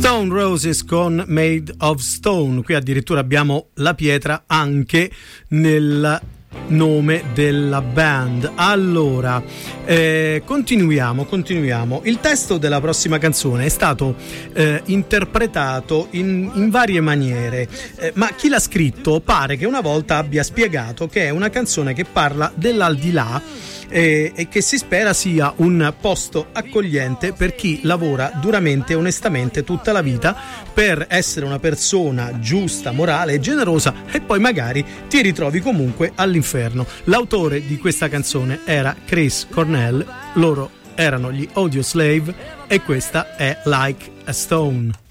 Stone Roses con Made of Stone. Qui addirittura abbiamo la pietra anche nel nome della band. Allora, continuiamo. Il testo della prossima canzone è stato interpretato in varie maniere, ma chi l'ha scritto pare che una volta abbia spiegato che è una canzone che parla dell'aldilà e che si spera sia un posto accogliente per chi lavora duramente e onestamente tutta la vita per essere una persona giusta, morale e generosa, e poi magari ti ritrovi comunque all'inferno. L'autore di questa canzone era Chris Cornell, loro erano gli Audioslave e questa è Like a Stone.